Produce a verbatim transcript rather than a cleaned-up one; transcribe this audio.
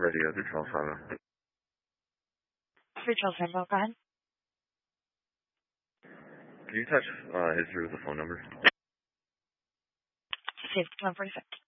Radio three twelve five. three twelve five, go ahead. Can you touch uh, history with the phone number? Save one forty-six.